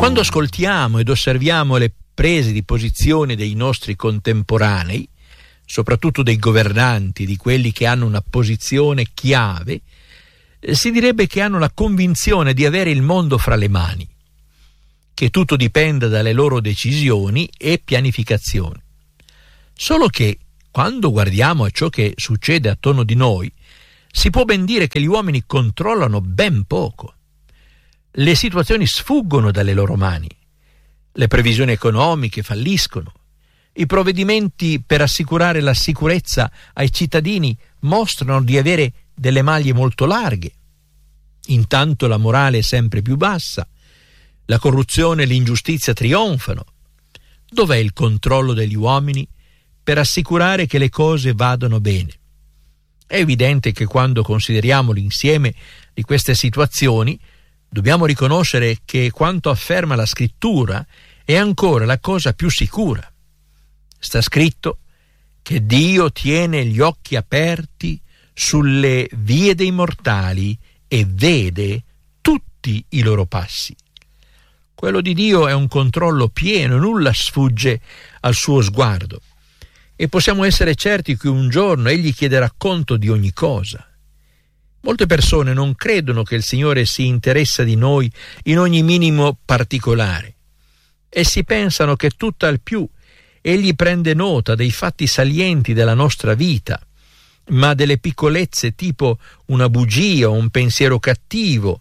Quando ascoltiamo ed osserviamo le prese di posizione dei nostri contemporanei, soprattutto dei governanti, di quelli che hanno una posizione chiave, si direbbe che hanno la convinzione di avere il mondo fra le mani, che tutto dipenda dalle loro decisioni e pianificazioni. Solo che, quando guardiamo a ciò che succede attorno di noi, si può ben dire che gli uomini controllano ben poco. Le situazioni sfuggono dalle loro mani, le previsioni economiche falliscono, i provvedimenti per assicurare la sicurezza ai cittadini mostrano di avere delle maglie molto larghe. Intanto la morale è sempre più bassa, la corruzione e l'ingiustizia trionfano. Dov'è il controllo degli uomini per assicurare che le cose vadano bene? È evidente che quando consideriamo l'insieme di queste situazioni dobbiamo riconoscere che quanto afferma la Scrittura è ancora la cosa più sicura. Sta scritto che Dio tiene gli occhi aperti sulle vie dei mortali e vede tutti i loro passi. Quello di Dio è un controllo pieno, nulla sfugge al suo sguardo. E possiamo essere certi che un giorno Egli chiederà conto di ogni cosa. Molte persone non credono che il Signore si interessa di noi in ogni minimo particolare. Essi pensano che tutt'al più Egli prende nota dei fatti salienti della nostra vita, ma delle piccolezze tipo una bugia o un pensiero cattivo.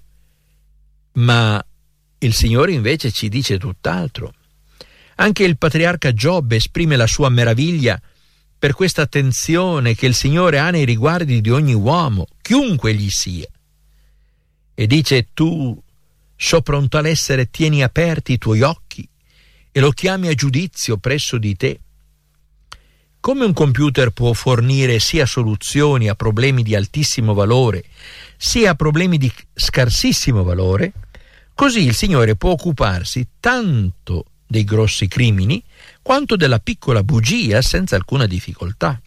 Ma il Signore invece ci dice tutt'altro. Anche il patriarca Giobbe esprime la sua meraviglia per questa attenzione che il Signore ha nei riguardi di ogni uomo, chiunque egli sia. E dice: tu, sopra un tal essere, tieni aperti i tuoi occhi e lo chiami a giudizio presso di te. Come un computer può fornire sia soluzioni a problemi di altissimo valore, sia a problemi di scarsissimo valore, così il Signore può occuparsi tanto dei grossi crimini quanto della piccola bugia senza alcuna difficoltà.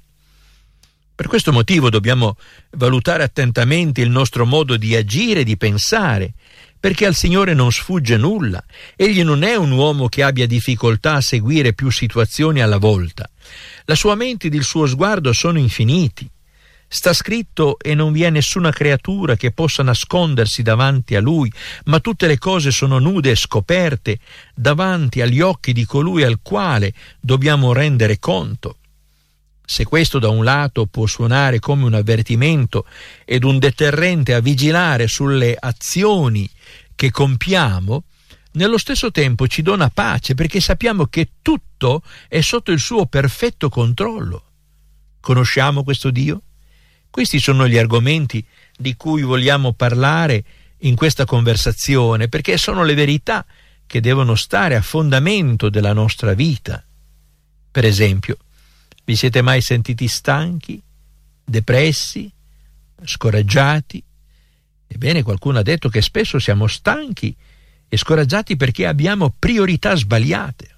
Per questo motivo dobbiamo valutare attentamente il nostro modo di agire e di pensare, perché al Signore non sfugge nulla. Egli non è un uomo che abbia difficoltà a seguire più situazioni alla volta. La sua mente ed il suo sguardo sono infiniti. Sta scritto: e non vi è nessuna creatura che possa nascondersi davanti a Lui, ma tutte le cose sono nude e scoperte davanti agli occhi di colui al quale dobbiamo rendere conto. Se questo da un lato può suonare come un avvertimento ed un deterrente a vigilare sulle azioni che compiamo, nello stesso tempo ci dona pace, perché sappiamo che tutto è sotto il suo perfetto controllo. Conosciamo questo Dio? Questi sono gli argomenti di cui vogliamo parlare in questa conversazione, perché sono le verità che devono stare a fondamento della nostra vita. Per esempio, vi siete mai sentiti stanchi, depressi, scoraggiati? Ebbene, qualcuno ha detto che spesso siamo stanchi e scoraggiati perché abbiamo priorità sbagliate.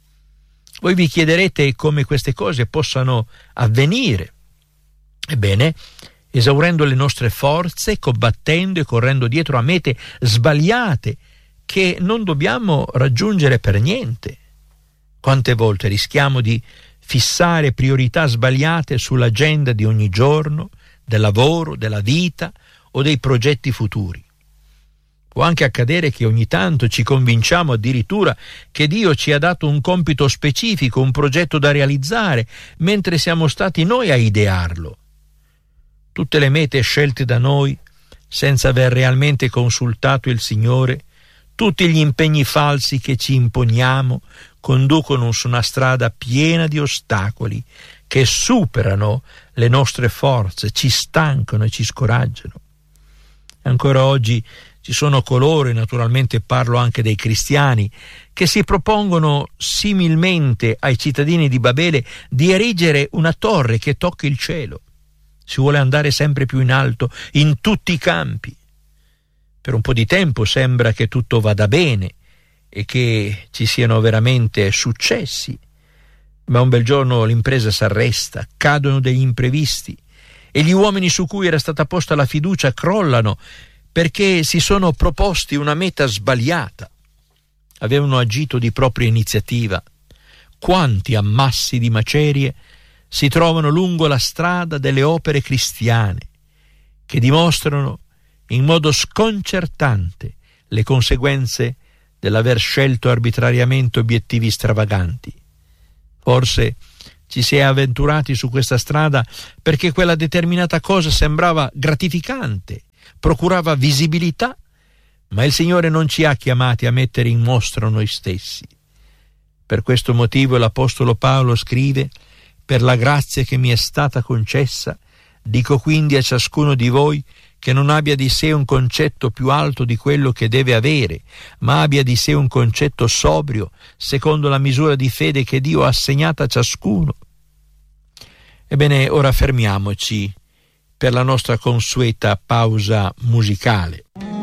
Voi vi chiederete come queste cose possano avvenire. Ebbene, esaurendo le nostre forze, combattendo e correndo dietro a mete sbagliate che non dobbiamo raggiungere per niente. Quante volte rischiamo di fissare priorità sbagliate sull'agenda di ogni giorno, del lavoro, della vita o dei progetti futuri. Può anche accadere che ogni tanto ci convinciamo addirittura che Dio ci ha dato un compito specifico, un progetto da realizzare, mentre siamo stati noi a idearlo. Tutte le mete scelte da noi, senza aver realmente consultato il Signore, tutti gli impegni falsi che ci imponiamo, conducono su una strada piena di ostacoli che superano le nostre forze, ci stancano e ci scoraggiano. Ancora oggi ci sono coloro, e naturalmente parlo anche dei cristiani, che si propongono similmente ai cittadini di Babele di erigere una torre che tocchi il cielo. Si vuole andare sempre più in alto in tutti i campi. Per un po' di tempo sembra che tutto vada bene e che ci siano veramente successi, ma un bel giorno l'impresa s'arresta, cadono degli imprevisti e gli uomini su cui era stata posta la fiducia crollano perché si sono proposti una meta sbagliata. avevano agito di propria iniziativa. Quanti ammassi di macerie si trovano lungo la strada delle opere cristiane, che dimostrano in modo sconcertante le conseguenze dell'aver scelto arbitrariamente obiettivi stravaganti. Forse ci si è avventurati su questa strada perché quella determinata cosa sembrava gratificante, procurava visibilità, ma il Signore non ci ha chiamati a mettere in mostra noi stessi. Per questo motivo l'Apostolo Paolo scrive: «Per la grazia che mi è stata concessa, dico quindi a ciascuno di voi che non abbia di sé un concetto più alto di quello che deve avere, ma abbia di sé un concetto sobrio, secondo la misura di fede che Dio ha assegnata a ciascuno». Ebbene, ora fermiamoci per la nostra consueta pausa musicale.